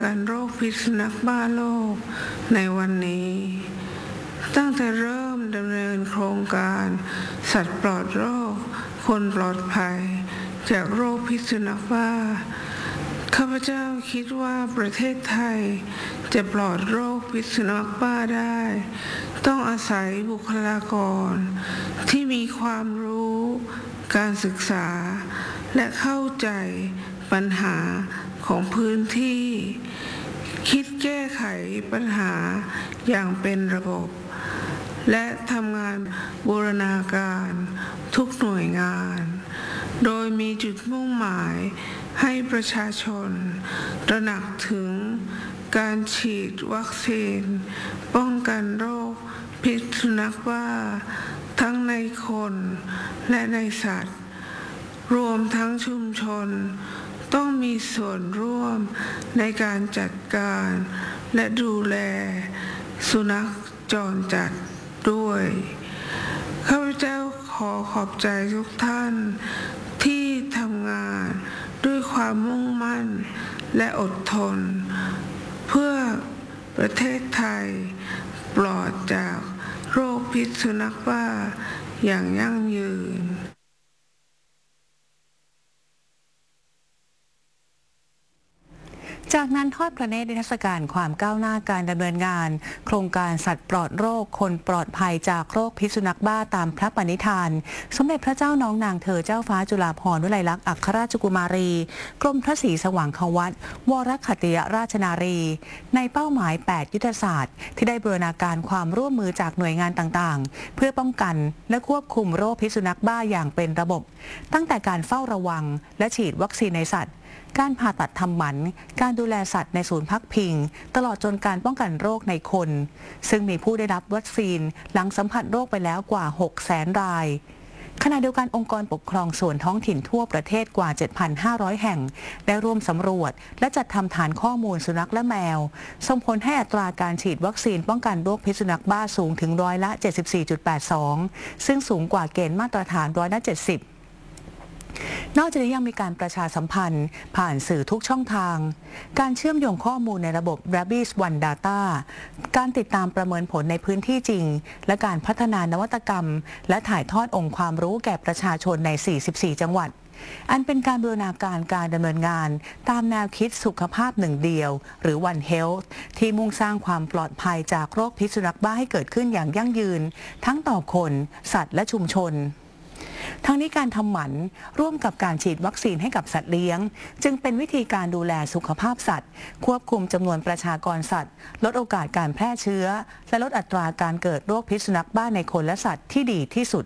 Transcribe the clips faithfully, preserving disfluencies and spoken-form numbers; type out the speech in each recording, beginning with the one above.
การโรคพิษสุนัขบ้าโลกในวันนี้ ตั้งแต่เริ่มดำเนินโครงการสัตว์ปลอดโรคคนปลอดภัยจากโรคพิษสุนัขบ้าข้าพเจ้าคิดว่าประเทศไทยจะปลอดโรคพิษสุนัขบ้าได้ต้องอาศัยบุคลากรที่มีความรู้การศึกษาและเข้าใจปัญหาของพื้นที่คิดแก้ไขปัญหาอย่างเป็นระบบและทำงานบูรณาการทุกหน่วยงานโดยมีจุดมุ่งหมายให้ประชาชนตระหนักถึงการฉีดวัคซีนป้องกันโรคพิษสุนัขบ้าทั้งในคนและในสัตว์รวมทั้งชุมชนต้องมีส่วนร่วมในการจัดการและดูแลสุนัขจรจัดด้วยข้าพเจ้าขอขอบใจทุกท่านที่ทำงานด้วยความมุ่งมั่นและอดทนเพื่อประเทศไทยปลอดจากโรคพิษสุนัขบ้าอย่างยั่งยืนจากนั้นทอดพระเนตรนิทรรศการความก้าวหน้าการดำเนินงานโครงการสัตว์ปลอดโรคคนปลอดภัยจากโรคพิษสุนัขบ้าตามพระปณิธานสมเด็จพระเจ้าน้องนางเธอเจ้าฟ้าจุฬาภรณ์วลัยลักษณ์อัครราชกุมารีกรมพระศรีสว่างควัตวรคัตติยราชนารีในเป้าหมายแปดยุทธศาสตร์ที่ได้บูรณาการความร่วมมือจากหน่วยงานต่างๆเพื่อป้องกันและควบคุมโรคพิษสุนัขบ้าอย่างเป็นระบบตั้งแต่การเฝ้าระวังและฉีดวัคซีนในสัตว์การผ่าตัดทำหมันการดูแลสัตว์ในศูนย์พักพิงตลอดจนการป้องกันโรคในคนซึ่งมีผู้ได้รับวัคซีนหลังสัมผัสโรคไปแล้วกว่า หกแสน รายขณะเดียวกันองค์กรปกครองส่วนท้องถิ่นทั่วประเทศกว่า เจ็ดพันห้าร้อย แห่งได้ร่วมสำรวจและจัดทำฐานข้อมูลสุนัขและแมวส่งผลให้อัตราการฉีดวัคซีนป้องกันโรคพิษสุนัขบ้าสูงถึงร้อยละ เจ็ดสิบสี่จุดแปดสอง ซึ่งสูงกว่าเกณฑ์มาตรฐานร้อยละ เจ็ดสิบนอกจากนี้ยังมีการประชาสัมพันธ์ผ่านสื่อทุกช่องทางการเชื่อมโยงข้อมูลในระบบ Rabies One Data การติดตามประเมินผลในพื้นที่จริงและการพัฒนานวัตกรรมและถ่ายทอดองค์ความรู้แก่ประชาชนใน สี่สิบสี่ จังหวัดอันเป็นการบูรณาการการดำเนินงานตามแนวคิดสุขภาพหนึ่งเดียวหรือ One Health ที่มุ่งสร้างความปลอดภัยจากโรคพิษสุนัขบ้าให้เกิดขึ้นอย่างยั่งยืนทั้งต่อคนสัตว์และชุมชนทั้งนี้การทำหมันร่วมกับการฉีดวัคซีนให้กับสัตว์เลี้ยงจึงเป็นวิธีการดูแลสุขภาพสัตว์ควบคุมจำนวนประชากรสัตว์ลดโอกาสการแพร่เชื้อและลดอัตราการเกิดโรคพิษสุนัขบ้าในคนและสัตว์ที่ดีที่สุด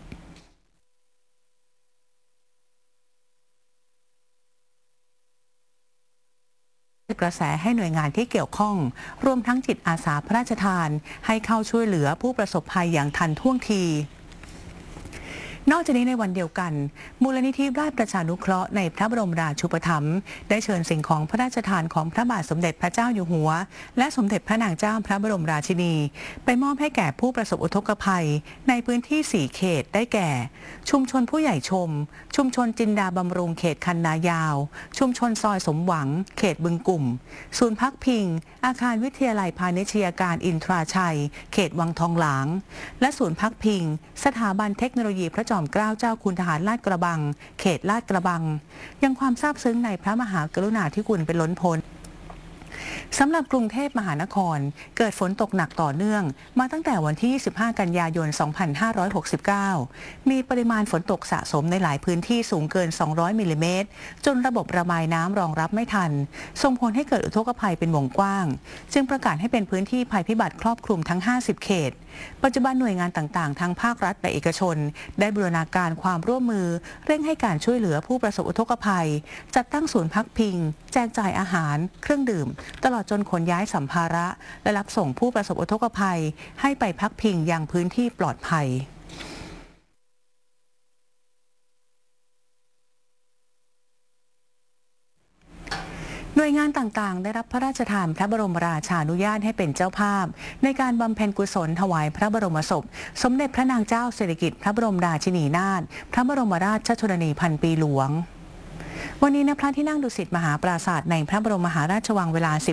กระแสให้หน่วยงานที่เกี่ยวข้องรวมทั้งจิตอาสาพระราชทานให้เข้าช่วยเหลือผู้ประสบภัยอย่างทันท่วงทีนอกจากนี้ในวันเดียวกันมูลนิธิราชประชานุเคราะห์ในพระบรมราชูปถัมภ์ได้เชิญสิ่งของพระราชทานของพระบาทสมเด็จพระเจ้าอยู่หัวและสมเด็จพระนางเจ้าพระบรมราชินีไปมอบให้แก่ผู้ประสบอุทกภัยในพื้นที่สี่เขตได้แก่ชุมชนผู้ใหญ่ชมชุมชนจินดาบำรุงเขตคันนายาวชุมชนซอยสมหวังเขตบึงกุ่มศูนย์พักพิงอาคารวิทยาลัยพาณิชยการอินทราชัยเขตวังทองหลางและศูนย์พักพิงสถาบันเทคโนโลยีพระจอมเกล้าเจ้าคุณทหารลาดกระบังเขตลาดกระบังยังความซาบซึ้งในพระมหากรุณาธิคุณเป็นล้นพ้นสำหรับกรุงเทพมหานครเกิดฝนตกหนักต่อเนื่องมาตั้งแต่วันที่ยี่สิบห้ากันยายนสองพันห้าร้อยหกสิบเก้ามีปริมาณฝนตกสะสมในหลายพื้นที่สูงเกินสองร้อยมิลลิเมตรจนระบบระบายน้ำรองรับไม่ทันส่งผลให้เกิดอุทกภัยเป็นวงกว้างจึงประกาศให้เป็นพื้นที่ภัยพิบัติครอบคลุมทั้งห้าสิบเขตปัจจุบันหน่วยงานต่างๆทั้งภาครัฐและเอกชนได้บูรณาการความร่วมมือเร่งให้การช่วยเหลือผู้ประสบอุทกภัยจัดตั้งศูนย์พักพิงแจกจ่ายอาหารเครื่องดื่มตลอดจนขนย้ายสัมภาระและรับส่งผู้ประสบอุทกภัยให้ไปพักพิงยังพื้นที่ปลอดภัย หน่วยงานต่างๆได้รับพระราชทานพระบรมราชานุญาตให้เป็นเจ้าภาพในการบำเพ็ญกุศลถวายพระบรมศพสมเด็จพระนางเจ้าสิริกิติ์พระบรมราชินีนาถพระบรมราชชนนีพันปีหลวงวันนี้ณพระที่นั่งดุสิตมหาปราสาทในพระบรมมหาราชวังเวลาสิบ